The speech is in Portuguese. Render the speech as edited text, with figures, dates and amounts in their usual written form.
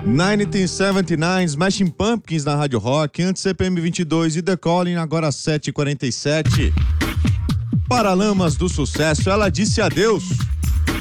1979, Smashing Pumpkins na Rádio Rock, antes CPM 22 e The Calling, agora 7h47. Paralamas do Sucesso, ela disse adeus.